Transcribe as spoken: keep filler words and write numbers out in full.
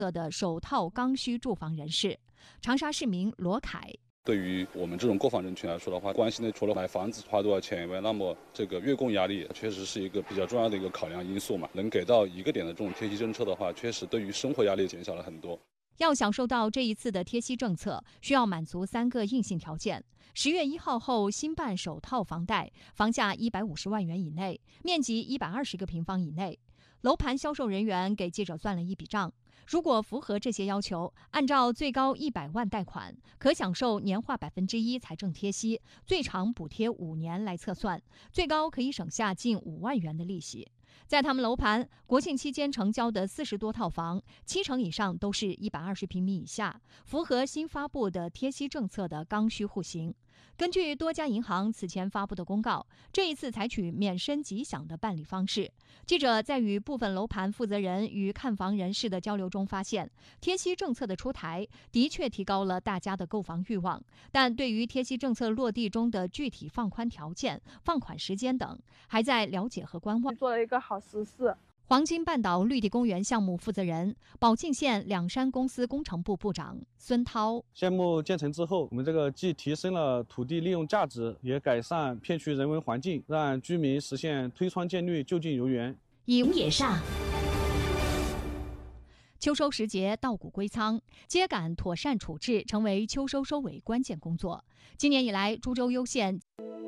的首套刚需住房人士。长沙市民罗凯。 对于我们这种购房人群来说的话，关心的除了买房子花多少钱以外，那么这个月供压力确实是一个比较重要的一个考量因素嘛。能给到一个点的这种贴息政策的话，确实对于生活压力减小了很多。 要享受到这一次的贴息政策，需要满足三个硬性条件：十月一号后新办首套房贷，房价一百五十万元以内，面积一百二十个平方以内。楼盘销售人员给记者算了一笔账，如果符合这些要求，按照最高一百万贷款，可享受年化百分之一财政贴息，最长补贴五年来测算，最高可以省下近五万元的利息。在他们楼盘国庆期间成交的四十多套房，七成以上都是一百二十平米以下，符合新发布的贴息政策的刚需户型。根据多家银行此前发布的公告，这一次采取免申即享的办理方式。记者在与部分楼盘负责人与看房人士的交流中发现，贴息政策的出台的确提高了大家的购房欲望，但对于贴息政策落地中的具体放宽条件、放款时间等，还在了解和观望。 做了一个好实事。 黄金半岛绿地公园项目负责人、宝靖县两山公司工程部部长孙涛： 项目建成之后，我们这个既提升了土地利用价值，也改善片区人文环境，让居民实现推窗见绿、就近游园。 以野上。秋收时节，稻谷归仓，秸秆妥善处置成为秋收收尾关键工作。今年以来，株洲攸县